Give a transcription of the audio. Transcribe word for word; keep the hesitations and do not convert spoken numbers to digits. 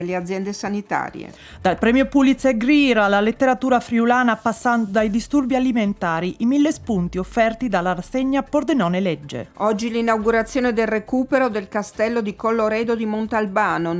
le aziende sanitarie. Dal premio Pulitzer Greer alla letteratura friulana, passando dai disturbi alimentari, i mille spunti offerti dalla rassegna Pordenone Legge. Oggi l'inaugurazione del recupero del castello di Colloredo di Montalbano,